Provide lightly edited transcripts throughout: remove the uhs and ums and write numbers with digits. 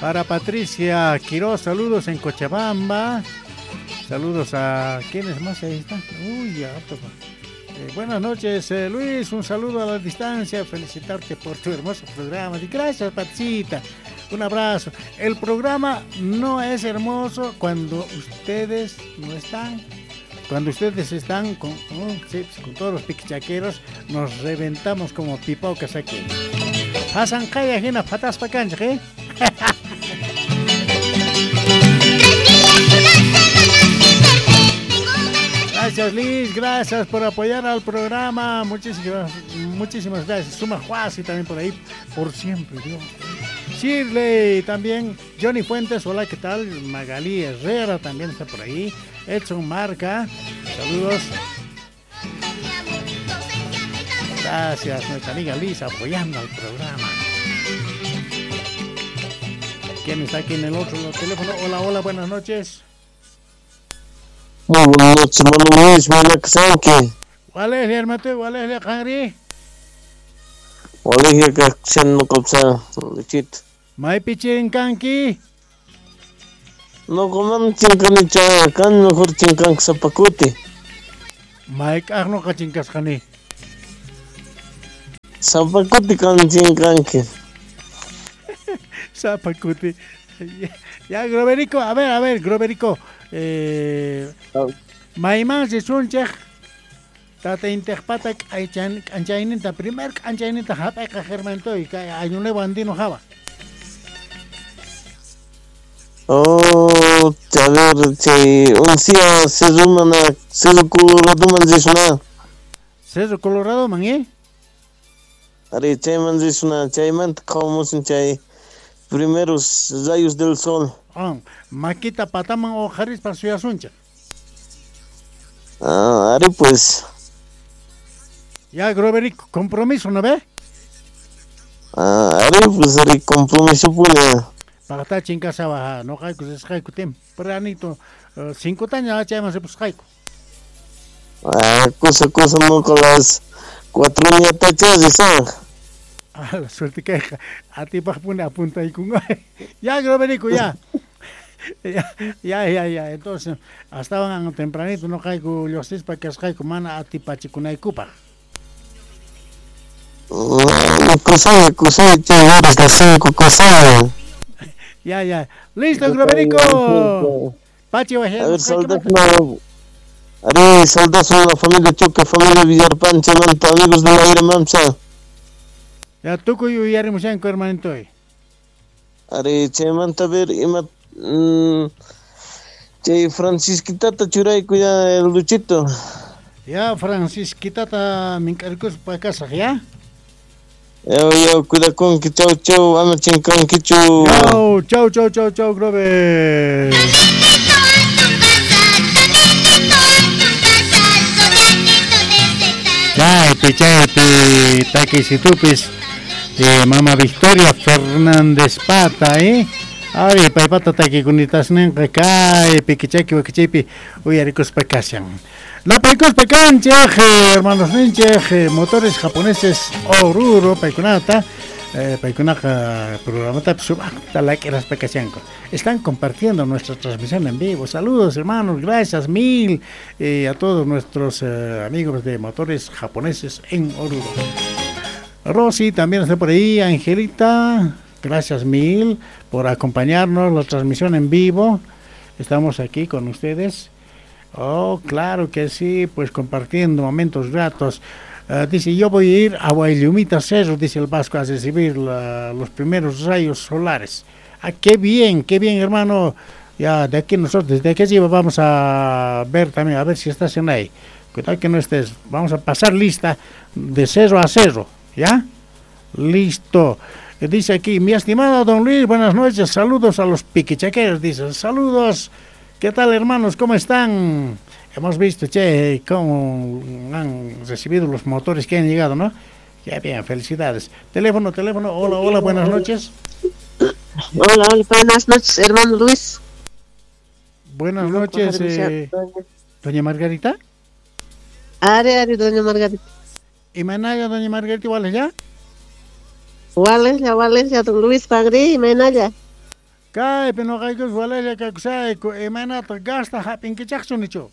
Para Patricia Quiroz, saludos en Cochabamba. Saludos a... ¿Quiénes más ahí están? Uy, ya, buenas noches, Luis. Un saludo a la distancia. Felicitarte por tu hermoso programa. Y gracias, Patsita. Un abrazo. El programa no es hermoso cuando ustedes no están. Cuando ustedes están con todos los piquichaqueros, nos reventamos como pipocas aquí. Pasan calle ajena, patas pa' cancha, ¿eh? Gracias, Liz, gracias por apoyar al programa. Muchísimas gracias. Suma Juasi también por ahí, por siempre, Dios. Shirley también, Johnny Fuentes, hola, ¿qué tal? Magalí Herrera también está por ahí. Edson Marca, saludos. Gracias, nuestra amiga Liz apoyando al programa. ¿Quién está aquí en el otro teléfono? Hola, hola, buenas noches. Muy buenas noches, hermano Luis, buena que ¿Cuál es, hermano? ¿Cuál es, Henry? ¿Cuál es que se no copsa chit? ¿Mai pichirin kanki? No coman chinkan cha kan mejor chinkan sa pakuti. ¿Mai kahno ka chinkas kani? Sa pakuti kan chinkan que. Sa pakuti. Ya, Groverico, a ver, Groverico. Maiman se sunchek tata interpatak anchainita primer anchainita hapa kajermanto y ayune bandino java. Oh, a ver, un día se rumana, se colorado manzisuna. ¿Cerro Colorado, man, Are chay manzisuna, chay man como sin chay primeros rayos del sol. Maquita pataman o jaris para su asuncha. Are pues. Ya, Groverico, compromiso, ¿no ve? Are pues, are compromiso pura. Para estar chincasa baja, no jaico, es jaico tempranito, 5 años ya más pues jaico. Cosa no con las 4 nietachas de sang. La suerte que a ti para poner a punta ahí con ya, Groverico, ya. Ya. Entonces, estaban tempranito, no jaico, los seis para que es jaico, mana a ti para chicunay cupa. Cosa, chéveres de 5 cosas. Ya. Listo, Groverico. Pachi, a ver, saludos a la familia Chuca, familia Villarpan, Chemanta, amigos de la Ira Mamsa. Ya, tú cuyo yari musanco, hermanito. Are, Chemanta, a ver, che, Francisquita, Churay, cuida el Luchito. Ya, Francisquita, me encargo para casa, ¿ya? Yo, cuida con que chau, ama chinkan que chau. Chau, Grover. Chaypi, taquisitupis, Mama Victoria Fernández Pata, Ari, paipata taquicunitas nenca, piquichaki, wakichipi, uyaricos pecasian. La paicos pecanche, hermanos ninche, motores japoneses Oruro, paikunata, paikunaka, programata, subacta, like las pecasianco. Están compartiendo nuestra transmisión en vivo. Saludos, hermanos, gracias mil a todos nuestros amigos de motores japoneses en Oruro. Rosy también está por ahí, Angelita, gracias mil por acompañarnos la transmisión en vivo. Estamos aquí con ustedes. Oh, claro que sí, pues compartiendo momentos gratos. Dice, yo voy a ir a Guayllumita Cerro, dice el Vasco, a recibir los primeros rayos solares. Qué bien, hermano. Ya, de aquí nosotros, desde aquí vamos a ver también, a ver si estás en ahí. Cuidado que no estés. Vamos a pasar lista de cerro a cerro, ¿ya? Listo. Dice aquí, mi estimado don Luis, buenas noches, saludos a los piquichaqueros, dice, saludos. ¿Qué tal, hermanos? ¿Cómo están? Hemos visto, cómo han recibido los motores que han llegado, ¿no? Ya bien, felicidades. Teléfono, hola, buenas noches. Hola, buenas noches, hermano Luis. Buenas noches, doña Margarita. Ari, doña Margarita. ¿Y Menaya, doña Margarita, igual ya? Igual ya, don Luis Pagri y Menaya. Kay pinokaykus walaya kakusay ko emanata gasta hapin kichakchunicho.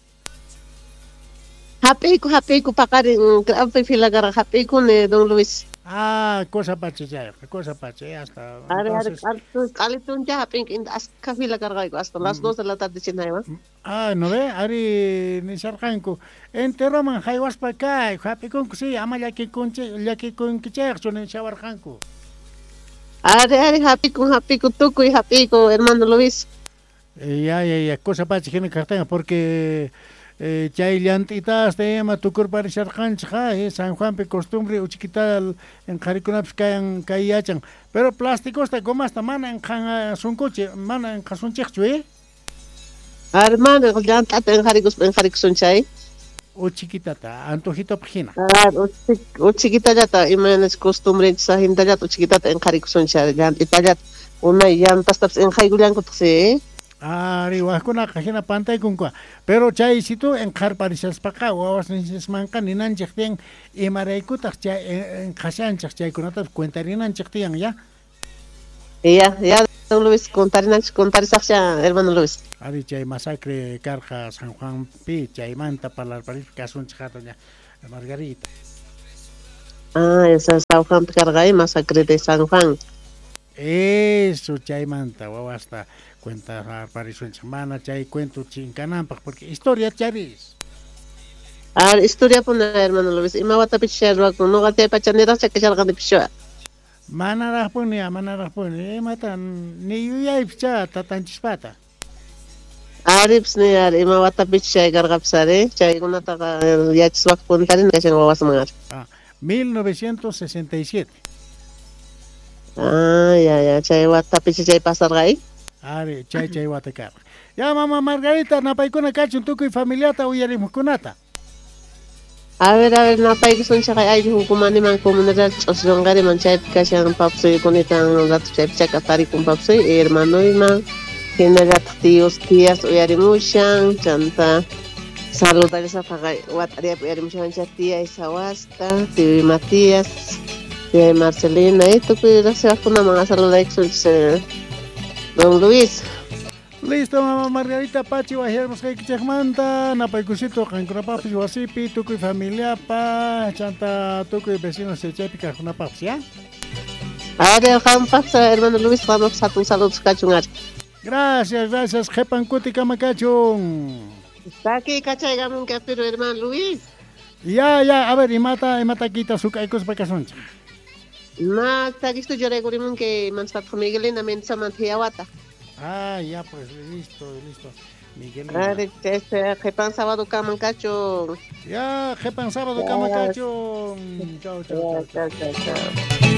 Happy ko pakari grabe filagara happy ko ne Don Luis. Ah, cosa pache ya, cosa pache hasta. Are Entonces, kalitun ya happy in aska filagara ko hasta las 2 de la tarde chinayma. no ve, ari ni sarkanko. Entero man haywas pa kay, happy kon kusi ama yaki kon kichakchuni shawarkanko. Are happy ko tukuy happy ko hermano Luis. Ya, cosa pache que cartanga porque chay llantitas de ema tukur parisar cancha, San Juan pe costumbre uchiquital en jaricunaps kayachan. Pero plástico está como hasta mana en sun coche, mana en casun chechue. Hermano llanta en jarikus chay. O chiquitata, antojito pagina. O chiquita ya ta imanes costumbre sa hinda ya to chiquita en jarikus chay llanta ya una llanta taps en jaigulan ko tse. Ari wakuna kajina pantay kunkwa. Pero chay situ en jar parisas paka wawas nisis mankan ninan chektian imareikutak chay en kasan chay kunata cuentarinan chektian ya. Ya Don Luis contar saksya hermano Luis. Ari chay masacre carja San Juan pi chay manta para la parificación chajata ya Margarita. Esa San Juan carga masacre de San Juan. Eso chay manta wawasta cuenta aparición semana chay cuento chincanampak porque historia charis. Historia puna hermano Luis. Ima wata pichero ko no gate pachanera sa kasarga de pichwa. Manarah pun matan ni yuyay picha tatanchispata. Arips ni ima wata pichya gargapsare chay kunata yachswak puntarin kasi wawas mangar. 1967. Ya, chay wata pichya chay pasargay. Ari, chay watakar. Ya mama Margarita, napaykuna kachun tukuy familiata uyarimukunata. A ver, napay ko son siya kay ay hukumani man komunidad osrongari man chay kasyan papsoy kunitan dato chay katari kung papsoy hermanoy man kinagat tíos tías uyarimusyan chanta saludar sa pagay wat ari uyarimusyan chay tía Isawasta, tío Matías, tía Marcelina, ito ko sa ako na mga saludar ko sa Don Luis. Listo, mama Margarita Pachi, wajermos kay kichakmanta, napaykusito kankunapapis wasipi, tukuy familia pa, chanta tukuy vecinos de Chepica kunapapis, ¿ya? Ahora kampas hermano Luis, vamos a tu salud kachungar. Gracias, jepan kuti kamakachung. Está aquí kachay gamon pero hermano Luis. Ya, a ver, imata kita sukaykos pakasoncha. Na, tagisto yo regurimun que manspat Miguelin na mensa mantiawata. Ya pues, listo. Miguel. Jepan sábado kamancacho. Ya, jepan sábado kamancacho. Chao. Chao.